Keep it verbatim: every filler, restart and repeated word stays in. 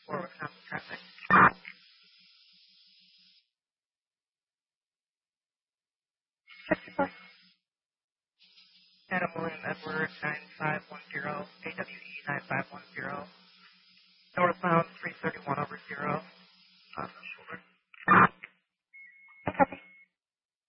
four with common traffic. Adam William Edward nine five one zero, A W E nine five one zero. Northbound three thirty.